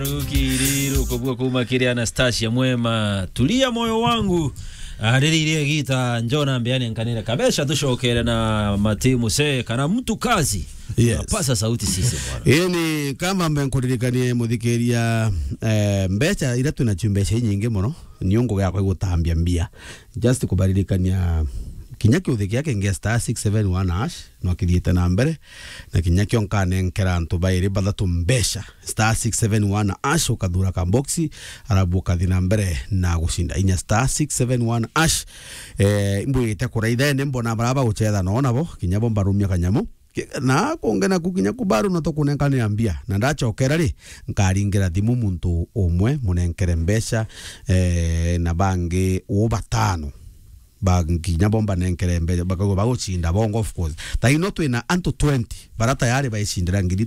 Rukiriro kubwa kumakiri Anastasia Mwema tulia moyo wangu ariririe gita njona mbiani nkanira kabesha tushokere na Matimu se kana mtu kazi. Yes. Pasa sauti sisi bwana. Ini kama mbenkuririkanie muthikiria mbecha ira tuna chimbecha nyingi muno nyongo yakwa igutambia mbia just kubaririkania kinyaki uthiki yake nge star 671 hash no kiriete na mbere na kinyaki onkane nkera antu bairi bathatu mbesha star 671 hash ukathura ka boxi arabu kathina mbere na gushinda inya star 671 hash imbuite kuraitha ne mbona baraba guchetha no nabo kinyabo mbarumia kanyamu na kongena kukinya kubaru no tokunenkane ambia na ndachokera ri nkaringira thimu muntu umwe munenkere mbesha na bangi ubatano bangi nyabomba nenkerembe bagochinda bongo of course taino twina anto 20 barata yari baishindira ngiri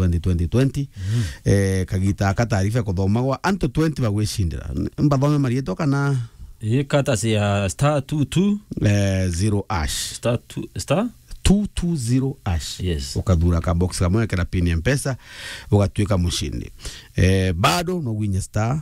20 kagita akatarifa kuthomagwa anto 20 bagwishindira mbathome marieto kana kata si ya star 22 0 hash star 220 hash. Yes. Ukadura ka box kamwe kera pin ya mpesa ukatweka mushindi bado no winya star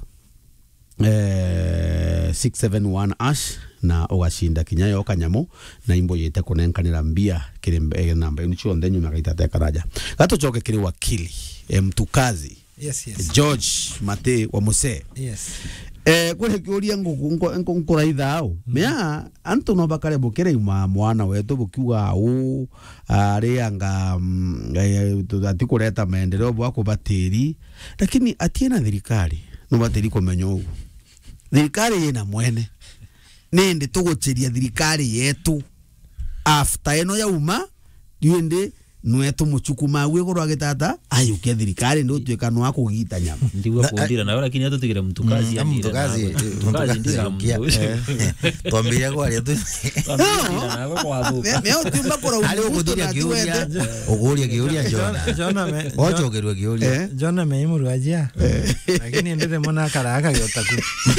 671 hash na ogashinda kinyayo kanyamu na imbo yete kunenkanira mbia kire namba inicho ndenyu makaita karaja gato choke kire wakili mtukazi. Yes. George Mate wa Muse. Yes. Kule kiuria ngukura ithao mea antu no bakare bukere mwana wetu bukiuga u areanga atikureta maendeleo bwako bateri lakini atiena thirikari no bateri komenyo thirikari ina mwene nende tuguchiria thirikari yetu after eno ya uma yende nwetu muchukuma wego rwa gitata ayuke thirikari ndo tweka no akugita nyama ndiwa kuondira nawe lakini atutigire mtu kazi ndira twambia kwa ria tu nawe kwa thu meo tumba kora ali ukudiria kiuria uguria kiuria Jona me ocho gerwa kiuria Jona me imurwajia lakini ndire mona karaka gyotaku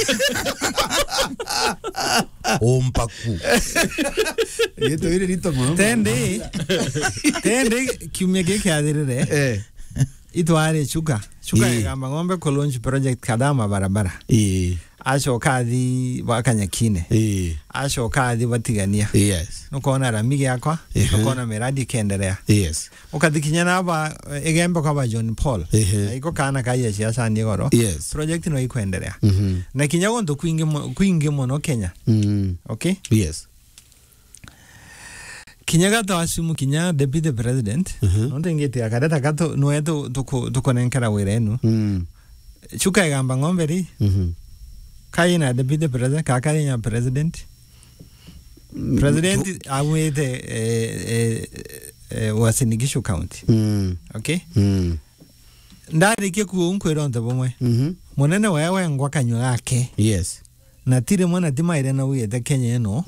ompaku yeto ire rito mono tende kiumia giki athirire itware chuka igamba ngombe kolonji project kadama barabara acoka athi bakanyakine acoka athi batigania yes nukona ramigi yakwa nukona miradi kenderea yes ukathikinya naba igembe kwa John Paul iko kana kaya siasa ni goro yes project no ikwenderea na kinya gondo kuingi mono Kenya okay yes kinyaga tawasimu kinya deputy president ndengete akareta gato noeto tukonenkera wirenu chuka igamba ngombe ri kaina deputy president kakarinya president awete wasinigisho county okay ndari ke kuonkwero ndabomwe monene wewe ngwa kanyo yake yes na tire mwana timaire na uyete Kenya eno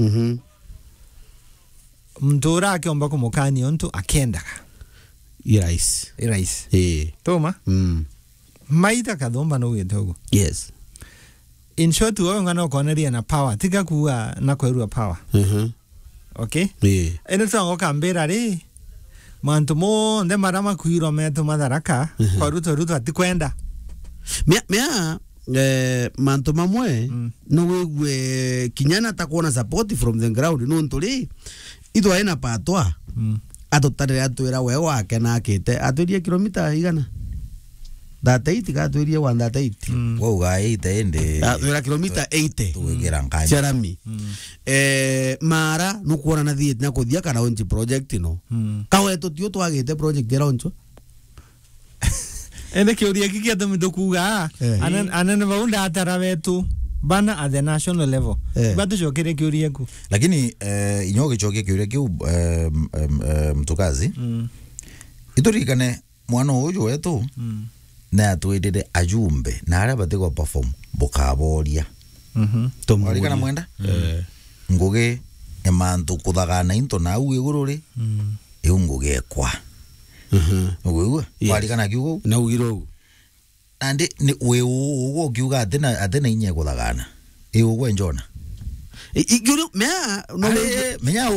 mtora akiomba kumukani onto akendaga irais toma maita kadomba no uyetogo yes in short wewe ngana koneria na power tika kuwa na kwerua power okay ene tongo kambera ri mantu mo nde marama kuiro meto madaraka kwa ruto atikwenda mea manto mamwe no wewe kinyana takuona support from the ground no nturi itu aina patwa atotare atwira wewe wake na akite atwirie kilomita igana dataiti katwirie 180 wo ga 8 ende atwira kilomita 80 tuwegera nganya charami mara nukuona na thiet na kuthia kana onji project no kawe tutio twagite project era onjo ende kiuria kikia tukuga anan baunda atarawetu bana at the national level bado jokere kiuria ku lakini inyoge choke kiuria kiu mtukazi iturikane mwana uyu wetu na atwidire ajumbe na ara batiko perform bukaboria tomorikana mwenda nguge emantu kuthagana into na u igururi nguge kwa ugu warikana kiugo na ugiro ande ni we ugo kiuga atena inye kuthagana ugo njona iguru mea no mea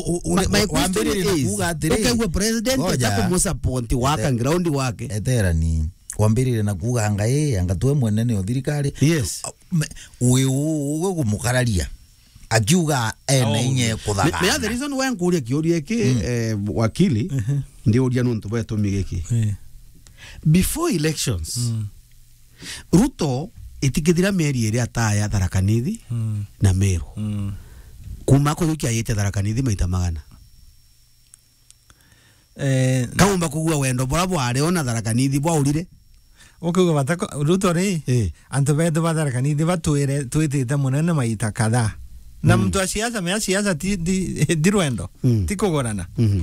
wambere kuga atire okay we president atapo musa ponti waka ground wake etera ni wambirire na kuga anga twe mwene ni thirikari yes uwe kumukararia akiuga ene inye kuthaga me the reason why nkuria kiuria ki wakili ndi uria nuntu beto migeki before elections Ruto itikithira meri iri ataya Tharaka Nithi na Meru kuma ko yuki ayete Tharaka Nithi maita magana kaumba kugua wendo bora bware ona Tharaka Nithi bwaurire ukiuga batako Ruto ri antu beto ba Tharaka Nithi batwire twitite munene maita kadhaa na mtu asiasa mea siasa ti rwendo ti kugorana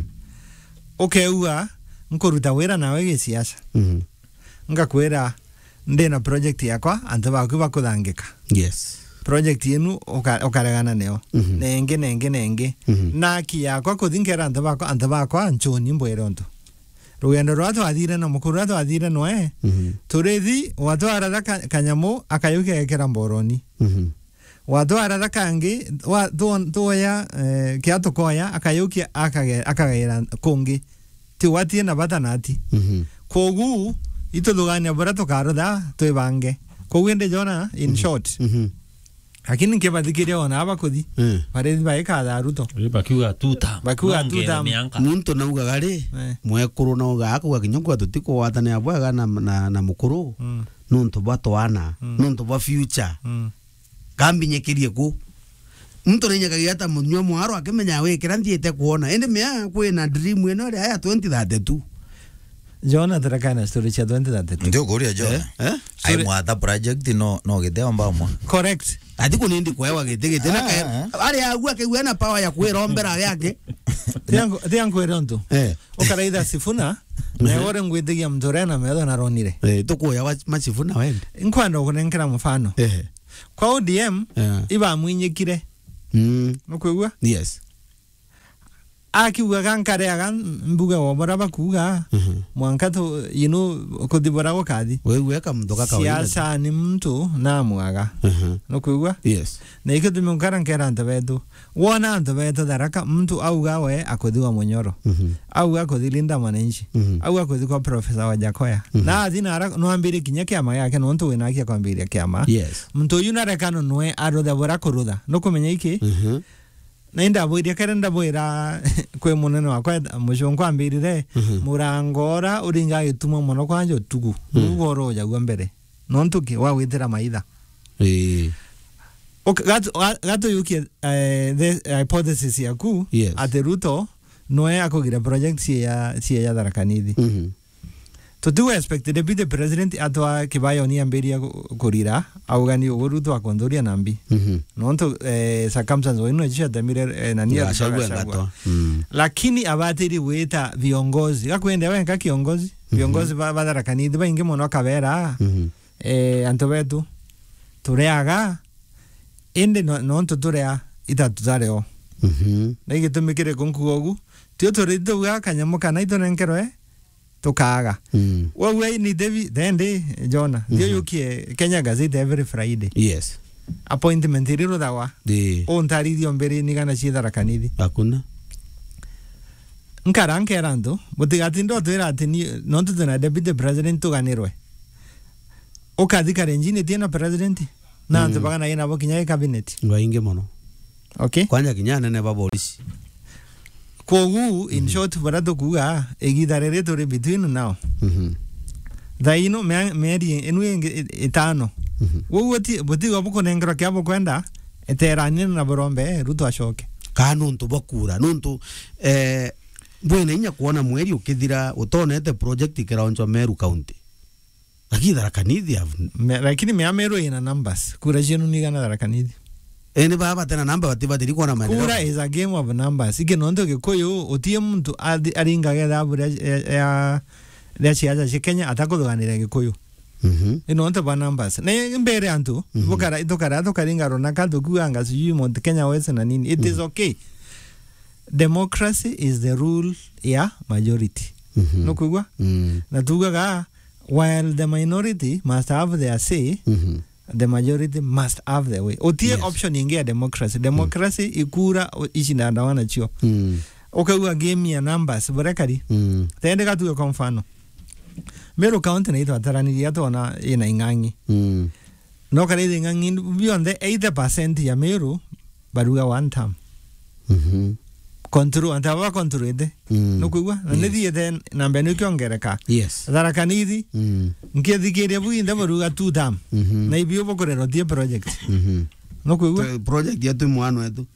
ukeuga nkuruta wira nawe gi siasa ngakwira ndina project yakwa antu baku bakuthangika yes project yenu okaregana neo nenge na ki yakwa kuthinkera antu bakwa nchoni mbweronto rugendo rwatu athire na mukuru rwatu athire noe turithi watu arada kanyamu akayuke ekera mboroni watu arada kangi tuoya kiatu koya akayukia akagaira kungi ti watie na batanati kogu itulugania bora tukarutha twibange kogu ende jona in short lakini nkibathikiria ona abakuthi barithi baikatha Ruto bakiuga tuta muntu nauga gari mwekuru nauga akuga kinyongo tutiko watane abwaga na mukuru nuntu batwana nuntu ba future kambi nyekirie ku muntu nenyakagia ta munyo mwaro akimenya wikira ndiete kuona ende mea kwina dream eno ri aya 2032 Jona tarakana story cha 2032 ndio kuria Jona ai mwata project no giteo mbamwa correct ati kunindi kwewa gite na ari agua kewa na power ya kwirombera yake tiangu eronto ukaraida Sifuna na ore ngwitigia mtorena medo na ronire tukuya Sifuna wende inkwanda kunenkera mfano kwa ODM iba mwinyekire nukwigwa yes akiuga gankare agan mbuga wabara bakuga mwankato kudibora wakadi wewe kama mdoka kawaida siasa ni mtu na muaga nukwigwa yes na ikudume nkarankera antabetu wona antabetu Tharaka mtu auga we akodiwa Munyoro auga akodilinda mwananchi auga akodikwa Profesa Wajakoya na athina ara no ambire kinya kiama yake no ntu wina kia kwambiria kiama yes mtu yuna rekano noe arotha bora kurutha nukumenya iki na inda boiria karenda boira kwe munene wakwa mushonko ambirire murangora uringa gituma muno kwanjo tugu ugoro jagwa mbere nontuki wa witira maitha gato yuki the hypothesis yaku ati Ruto noe akogira project ya Tharaka Nithi tutu expect the deputy president atwa kibayo ni amberia kurira augani Ruto akondoria nambi nonto circumstances wenu jisha tamire nania shagwa lakini abatiri weta viongozi gakwende wenga kiongozi viongozi ba Tharaka Nithi bainge muno kabera antobetu tureaga ende nonto turea itatuzareo na igitumikire kunkuogu tio turituga kanyamu kana itonenkerwe tukaga wewe ni David then Jona ndio yukie Kenya Gazette every Friday yes appointment riro dawa ontari dio mbere ni gana chi Tharaka Nithi hakuna nkaranke rando botigatindo twira atini nonto tuna deputy president tuganirwe okathika renjini tiena president na antu bagana ina bokinya cabinet ngainge mono okay kwanja kinyana ne babolisi kogu in short barato kuga egidare tore between now daino meri enwe etano woti boti waboko nengro kyabo kwenda eterani na borombe Ruto ashoke kanuntu bakura nuntu bwene inya kuona mweri ukithira utonete project ikiraonjo Meru County lakini Tharaka Nithi lakini Meru ina numbers kura jenu ni gana Tharaka Nithi ene baba tena namba batibati liko na maendeleo kura is a game of numbers ike nondo ke koyo otie mtu aringa getha bura ya chiaza chikenya atakodwanira ke koyo ino ba numbers na mbere antu bokara itokara tokaringa rona kantu kuanga sijui Mount Kenya West na nini it is okay democracy is the rule ya majority no kugwa na tugaga while the minority must have their say the majority must have their way otie option ingia democracy ikura ishinda ndawana chio okay we game ya numbers borekari tende katuwe kwa mfano Meru County na itwa tarani ya tona ina Ing'ang'i. No kare Ing'ang'i beyond 80% ya Meru baruga one term. Kontro antaba kontro ede. No kuwa na thiete na mbenu kiongereka. Yes. Tharaka Nithi. Nkithikire bu inda baruga two term. Na ibio bokorero tie project. No kuwa project ya tu mwana wetu.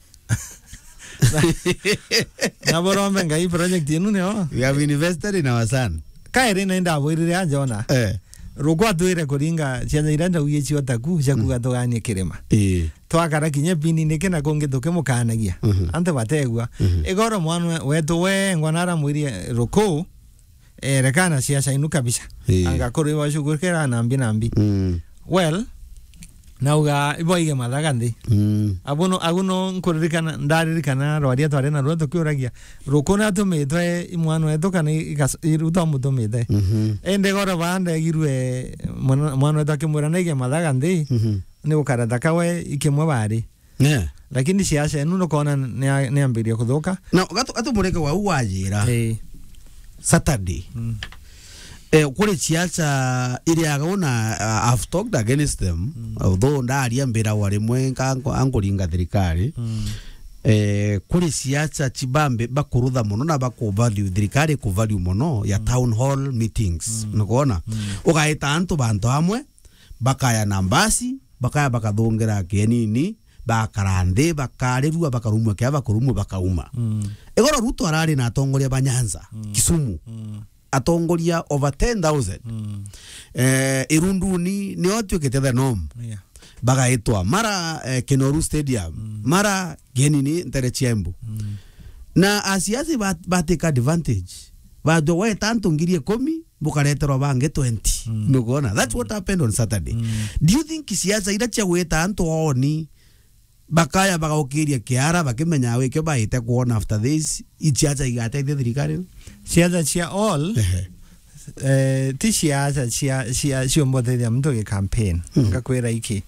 Na borombe ngai project yenu neo. We have invested in our son. Kaire na nda bwirire ajona. Rugwa twire kuringa ciana iranda uye ciota ku cia kuga tuganie kirima. Twakara kinye pini nike na konge tuke mukanagia. Ante bategwa. Igoro mwana wetu we ngwanara mwiri ruko rekana siasa inu kabisa. Anga kuri wa shugurkera nambi. Well, nauga iboige mathagandi. Aguno nkuririkana ndaririkana rwaria tware na rwato kiuragia. Ruko na tumitwe imwana wetu kana iruta mutumite. Ende goro bande girwe mwana wetu akimwira naige mathagandi. Ni ukarata kawe ikimwe bari. Lakini siasa enu no kona ni ambiria kuthuka. Na gatu mureke wa uwajira. Saturday. Kuri siasa ili agona I've talked against them, although ndari ambira wale mwenga angolinga thirikari. Kuri siasa chibambe bakurutha muno na bako value thirikari ku value muno ya town hall meetings. Nukona ugaita antu bantu hamwe bakaya nambasi bakaya bakathongera kenini bakarande bakarerua bakarumwa kya bakurumwa bakauma. Egoro Ruto arari na atongoria banyanza Kisumu. Atongoria over 10,000. Irunduni ni watu kethetha nom. Bagaitwa mara Kenoru Stadium, mara genini Nterechiembu. Na asiasi bateka advantage. Bado we tanto ngirie 10 bukaretero bange 20. Nugona. That's what happened on Saturday. Do you think siasa ira cha we tanto oni bakaya bagaokiria kiara bakimenya we ke baite kuona after this ichiacha igate thirikari? Siasa chia all ti siasa chia mbote ya mtu ke campaign ngakwera iki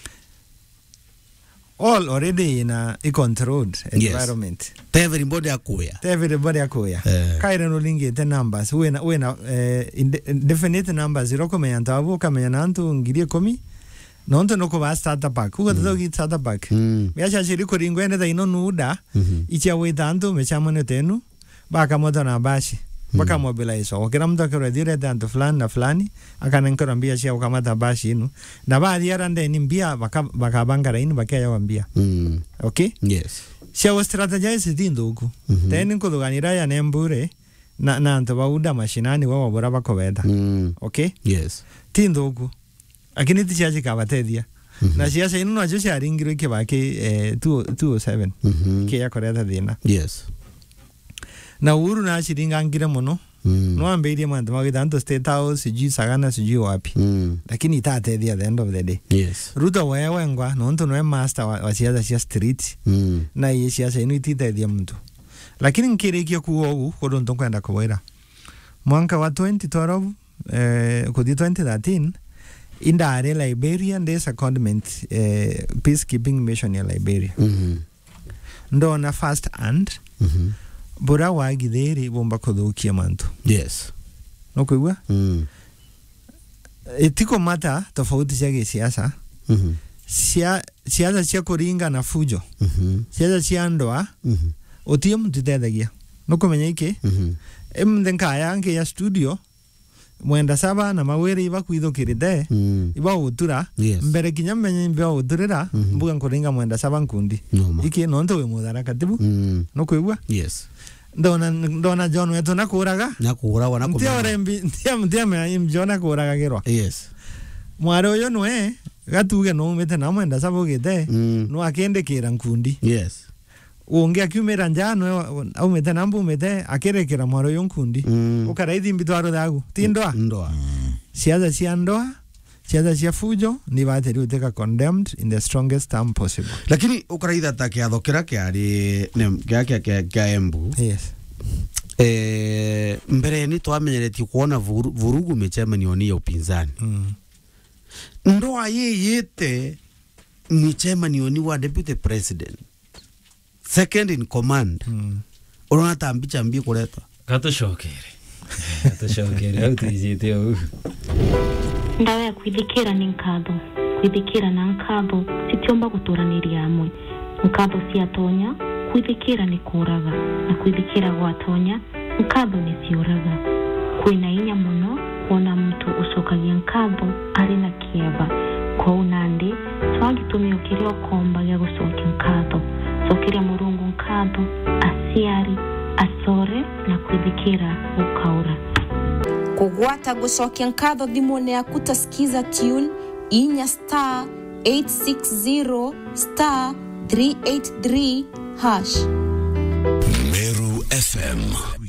all already in a controlled environment. Yes. Everybody akuya. Kaire no lingi the numbers we na definite numbers irokomenya ntabu kamenya nantu ngirie 10 nonto no ko starter pack ku gato gi starter pack biacha chiri ko ringo ene da ino nuda icha we tanto me chama ne tenu baka moto na bashi baka mobilize o kila mtu akero dire tanto fulani na fulani akana nkorambia cia ukamata bashi inu na baadhi ya rande ni mbia baka bangara inu baka ya wambia. Okay? Yes. Cia strategize tinduku teni kuduganira ya nembure na anto bauda mashinani wao bora bakobeta. Okay? Yes. Tinduku akini tichaji kabatedia na siasa inu no ajo sharingiro ke bake 207 ke ya koreta dina. Yes. Na uru na shiringa ngira muno no ambeire mwanto magitanto State House siji sagana siji wapi lakini itatedia the end of the day. Yes. Ruto wewe ngwa no nto no master wa siasa cia street na ye siasa inu itatedia mtu lakini nkirekia kuogu kodo nto kwenda kuwera mwaka wa 2012 kodi 2013 indare Liberia nde secondment peacekeeping mission ya Liberia ndo na first hand bora wa githeri bomba kuthukia mantu. Yes. No kuigua etiko mata tofauti cia gisiasa siasa cia kuringa na fujo siasa cia ndoa otie mtu tethagia no kumenya iki emthenkaya nge ya studio mwenda saba na mawere iba kwithukirite iba utura mbere kinya menye iba uturira mbuga nkuringa mwenda saba nkundi iki no nto we muthara katibu no kuigua. Yes. Ndona John wetu na kuraga wana kumenya ntia me John kuraga girwa. Yes. Mwaro yo noe gatuge no mete na mwenda saba gite no akende kira nkundi. Yes. Unge akiumira njano au mete na mbu mete akerekera mwaro yo nkundi ukaraidi mbitwaro dagu tindoa siasa cia ndoa siasa cia fujo ni bateri uteka condemned in the strongest term possible. Lakini ukaraida takiathokera kiari kia Embu. Yes. Mbere ni twamenyereti kuona vurugu michemanioni ya upinzani. Ndoa yeyete michemanioni wa deputy president second in command urona tambicha mbi kuleta gatushokere Tushokere au tujite au. Ndawe ya kwithikira ni nkatho. Kwithikira na nkatho sitiomba guturaniria amwe. Nkatho si atonya, kwithikira ni kuraga. Na kwithikira gwatonya, nkatho ni ciuraga. Kwina inya muno kuona mtu ucokagia nkatho ari na kieva. Kwa unandi, twagitumia ukirio komba gya gucokia nkatho. Cokeria Murungu nkatho, aciari, acore na kwithikira ukaura. Kugwata gucokia nkatho thimune yaku tasikiza tune inya *860*383#. Meru FM